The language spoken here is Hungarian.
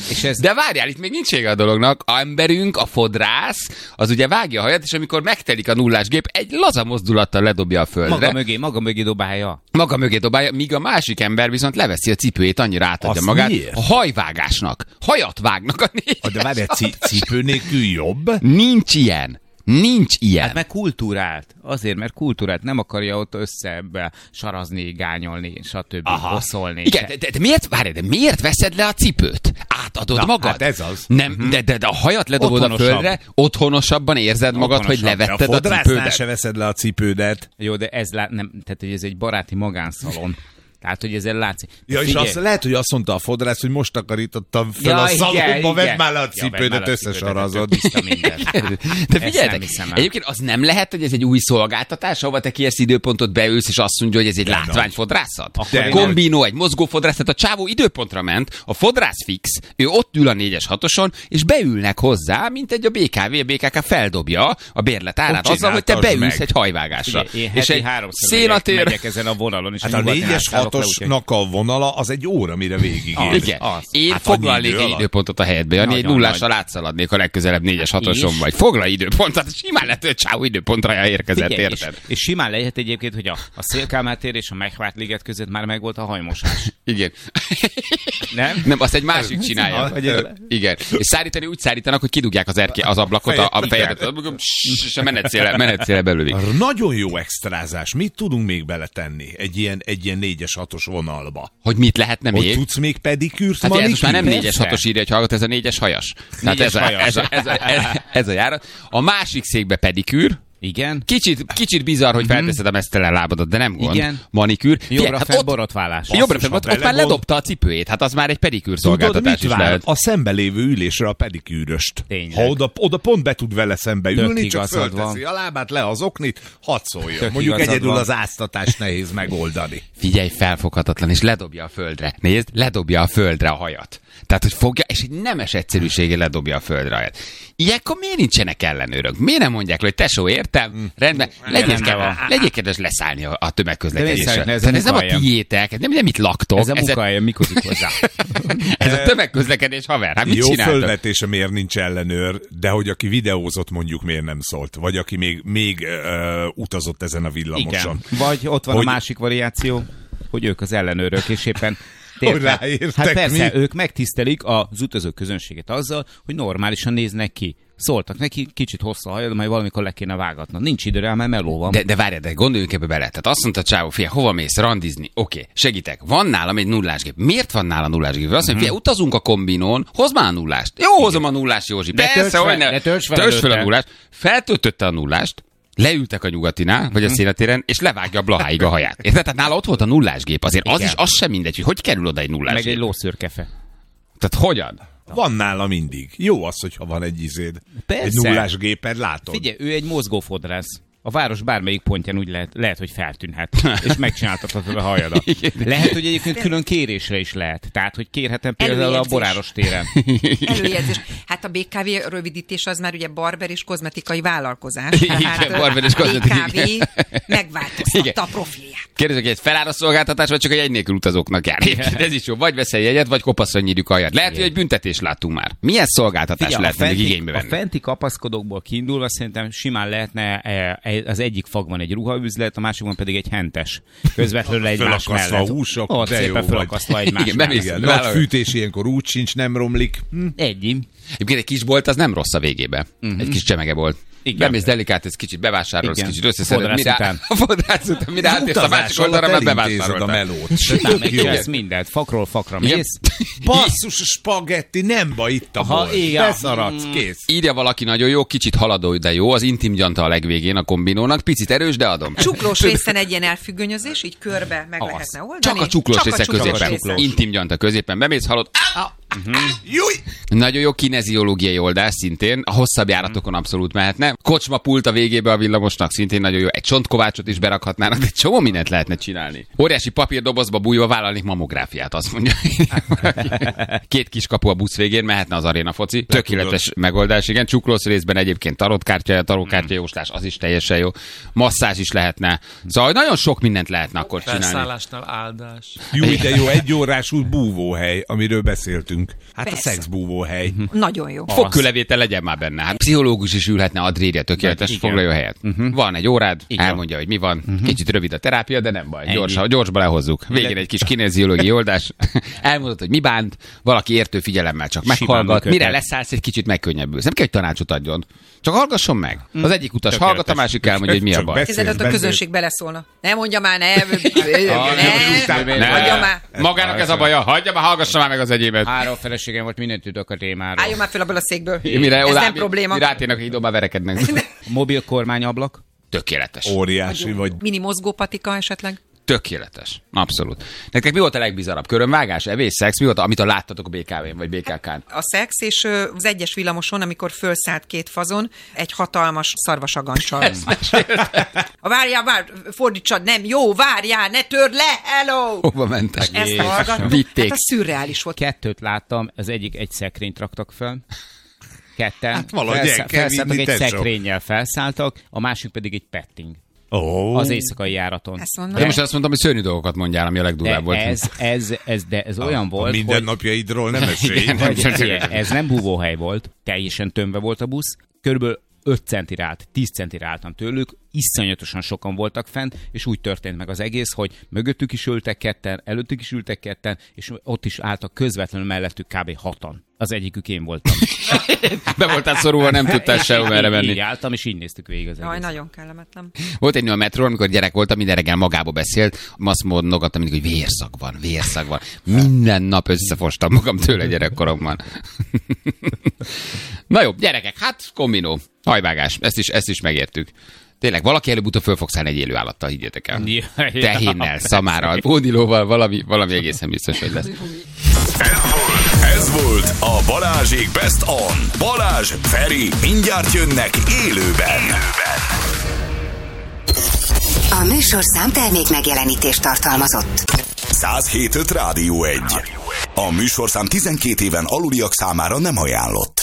De várjál, itt még nincs vége a dolognak. A emberünk, a fodrász, az ugye vágja a hajat, és amikor megtelik a nullásgép, egy laza mozdulattal ledobja a földre. Maga mögé dobálja. Maga mögé dobálja, míg a másik ember viszont leveszi a cipőjét, annyira átadja magát. Miért? A hajvágásnak. Hajat vágnak a négyes. De várjál, cipő nélkül jobb? Nincs ilyen. Nincs ilyen. Hát meg kultúrált. Azért, mert kultúrált. Nem akarja ott összebe sarazni, gányolni, stb. Hosszolni. Igen, de miért veszed le a cipőt? Átadod magad? Hát ez az. Nem, de a hajat ledobod a földre, otthonosabban érzed magad, hogy levetted a fodrásznál cipődet. se veszed le a cipődet. Jó, de ez nem, tehát hogy ez egy baráti magánszalon. Tehát, hogy ezzel látszik. Ja, és lehet, hogy azt mondta a fodrász, hogy most takarítottam fel a szalomba, vedd már le a cipődet, összesarazod. De figyeljetek, egyébként az nem lehet, hogy ez egy új szolgáltatás, ahova te kérsz időpontot, beülsz, és azt mondja, hogy ez egy látványfodrászat? Kombinó, egy mozgófodrászat, a csávó időpontra ment, a fodrász fix, ő ott ül a 4-es 6-oson, és beülnek hozzá, mint egy a BKK feldobja a bérlet árát azzal, hogy te beülsz egy hajvágásra. És egy szénatér megyek ezen a vonalon, és hát a 4-es 6-osnak a vonala az egy óra, mire végigér. Igen. Én foglalnék egy időpontot a helyedbe. A 4-0-assal átszaladnék a legközelebb 4-es 6-oson vagy. Foglalj időpontot, simán lehet, hogy csávó időpontra érkezett, érted? És simán lehet egyébként, hogy a Szél-Kálmán tér és a Mechvárt liget között már megvolt a hajmosás. Igen. Nem, azt egy másik csinálja. Igen. És szárítani úgy szárítanak, hogy kidugják az ablakot a fejedet, és a menetszéle belőlik. Nagyon jó extrázás. Mit tudunk még beletenni egy ilyen 4-es 6-os vonalba? Hogy mit lehetne még? Hogy tudsz még pedikűrt hát ez most már nem 4-es 6-os írja, hogy hallgat, ez a 4-es hajas. Tehát ez a járat. A másik székbe pedikűr. Igen. Kicsit bizarr, hogy felteszed a mesztelen lábadat, de nem gond. Igen. Manikűr. Jobbra fel borotválás. Jobbra fel, ott már ledobta a cipőjét. Hát az már egy pedikűr szolgáltatás is lehet. A szembelévő ülésre a pedikűröst. Ha oda pont be tud vele szembe ülni, csak fölteszi a lábát, le az oknit, hadd szóljon. Mondjuk egyedül az áztatást nehéz megoldani. Figyelj, felfoghatatlan, és ledobja a földre. Nézd, ledobja a földre a hajat. Tehát, hogy fogja, és egy nemes egyszerűséggel ledobja a földre a hajat. Ilyenkor miért nincsenek ellenőrök? Miért nem mondják, hogy tesó, értem? Rendben, legyél kedves leszállni a tömegközlekedésre. Ez nem a tiétek, nem itt laktok. Ez a munkahelyem, mikor itt hozzá? Ez a tömegközlekedés, haver. Hát mit jó csináltok? fölvetése, miért nincs ellenőr, de hogy aki videózott, mondjuk miért nem szólt? Vagy aki még utazott ezen a villamoson. Igen. Vagy ott van a másik variáció, hogy ők az ellenőrök, és éppen hát persze, ők megtisztelik az utazó közönséget azzal, hogy normálisan néznek ki. Szóltak neki, kicsit hosszú a hajad, majd valamikor le kéne vágatnod. Nincs idő rá, mert meló van. De várjál, de gondoljunk ebbe bele. Tehát azt mondta csávó, fia, hova mész? Randizni? Oké, segítek. Van nálam egy nullásgép. Miért van nála nullásgép? Azt mondja, fia, utazunk a kombinón, hozd már a nullást. Jó, hozom a nullást, Józsi. Persze, hogy ne. Tölts fel a nullást. Feltöltötte a nullást, leültek a Nyugatinál, vagy a Szénatéren, és levágja a Blaháig a haját. Érted? Tehát nála ott volt a nullásgép. Azért az sem mindegy, hogy kerül oda egy nullásgép. Meg egy lószőrkefe. Tehát hogyan? Van nála mindig. Jó az, hogyha van egy izéd. Persze. Egy nullás géped, látod? Figyelj, ő egy mozgófodrász. A város bármelyik pontján úgy lehet, hogy feltűnhet, és megcsináltatod a hajadat. Lehet, hogy egyébként külön kérésre is lehet. Tehát, hogy kérhetem például a Boráros téren. Előjegyzés. Hát a BKV rövidítés az már ugye barber és kozmetikai vállalkozás. Igen, barber és kozmetikai. BKV megváltoztatta a profilját. Kérdezek, egy felára szolgáltatás, vagy csak egy nélkül utazóknak jár? Ez is jó. Vagy veszel jegyet, vagy kopaszra nyírjuk a hajat. Lehet, hogy egy büntetést láttunk már. Milyen szolgáltatás lehet még igénybe venni? A fenti kapaszkodókból kiindulva szerintem simán lehetne az egyik fagban egy ruhaüzlet, a másikban pedig egy hentes. Közvetlenül egymás mellett. Húsok, ott szépen fölakasztva egymás mellett. Nagy fűtés ilyenkor úgy sincs, nem romlik. Egyik. Egyébként egy kis bolt az nem rossz a végébe. Egy kis csemege volt. Bemész delikát, ez kicsit bevásárolsz, kicsit összeszeded. A fodrász után, mire átérsz a másik oldalra, mert bevásároltad. a melót. Megcsinálsz mindent, fakról fakra mész. Basszus, spagetti, nem baj, itt a bor. Beszaradsz, kész. Írja valaki nagyon jó, kicsit haladó, de jó, az intim gyanta a legvégén a kombinónak, picit erős, de adom. Csuklós részen egy ilyen elfüggönyözés, így körbe meg lehetne oldani. Csak a csuklós része középen. Intim gyanta középen, bemész, halod. Nagyon jó kineziológiai oldás szintén, a hosszabb járatokon abszolút mehetne. Kocsmapult a végébe a villamosnak szintén nagyon jó. Egy csontkovácsot is berakhatnának, de csomó mindent lehetne csinálni. Óriási papírdobozba bújva vállalnék mamográfiát, azt mondja. 2 kiskapu a busz végén, mehetne az aréna foci. Tökéletes megoldás, igen. Csuklós részben egyébként tarotkártya jóslás, az is teljesen jó. Masszázs is lehetne. Szóval nagyon sok mindent lehetne akkor csinálni. Felszállásnál áldás. Jó, de jó, 1 órás búvóhely, amiről beszéltünk. beszélünk. Hát persze. A szexbúvó hely. Nagyon jó. Fogkőlevétel legyen már benne. Hát pszichológus is ülhetne, adrédje, tökéletes, foglalja helyet. Van egy órád, elmondja, hogy mi van. Kicsit rövid a terápia, de nem baj. Gyorsba lehozzuk. Végén egy kis kineziológiai oldás. Elmondod, hogy mi bánt, valaki értő figyelemmel csak meghallgat. Mire leszállsz, egy kicsit megkönnyebbülsz. Nem kell, hogy tanácsot adjon. Csak hallgasson meg. Az egyik utas hallgat, a másik elmondja, hogy mi a baj. Kézzel a közönség beleszólna. Ne mondja már, ne mondja már. Magának ez a baja. Hagyja már, hallgassa már meg az egyébet. 3 feleségem volt, mindent tudok a témáról. Álljon már fel abból a székből. Ez nem probléma. Mire átérnek, hogy már verekednek. Mobil kormányablak. Tökéletes. Óriási vagy. Mini mozgópatika esetleg. Tökéletes. Abszolút. Nektek mi volt a legbizarabb? Körömvágás, evés, szex? Mi volt, amit láttatok a BKV-n vagy BKK-n? A szex és az egyes villamoson, amikor fölszállt 2 fazon, egy hatalmas szarvasagancsal. Várjál, fordítsad, nem, jó, várjál, ne törd le, hello! Hova mentek? Ezt hallgattuk. Vitték. Hát a szürreális volt. 2 láttam, az egyik egy szekrényt raktak fel. 2 hát felszálltak, egy szekrénnyel felszálltak, a másik pedig egy petting. Az éjszakai járaton. De most azt mondtam, hogy szörnyű dolgokat mondjál, ami a legdurvább volt. Ez olyan volt, a mindennapjaidról nem esély. Ez nem búvóhely volt, teljesen tömve volt a busz, körülbelül 5 centire állt, 10 centire álltam tőlük, iszonyatosan sokan voltak fent, és úgy történt meg az egész, hogy mögöttük is ültek 2, előttük is ültek 2, és ott is álltak közvetlenül mellettük kb. 6-an. Az egyikük én voltam. Be voltál szorulva, nem tudtál sehol merre menni. Így álltam, és így néztük végig az egész. Jaj, nagyon kellemetlen. Volt egy nő a metrón, amikor gyerek voltam, minden reggel magába beszélt, azt mondogattam mindig, hogy vérszag van. Minden nap összefostam magam tőle gyerekkoromban. Na jó, gyerekek, hát kombinó, hajvágás, ezt is megértük. Tényleg, valaki előbb-utóbb föl fogsz állni egy élő állattal, higgyétek el. Tehénnel, szamárral, pódilóval, valami egészen biztos, hogy lesz. Ez volt a Balázsék Best On. Balázs, Feri, mindjárt jönnek élőben. A műsorszám termék megjelenítést tartalmazott. 107.5 Rádió 1. A műsorszám 12 éven aluliak számára nem ajánlott.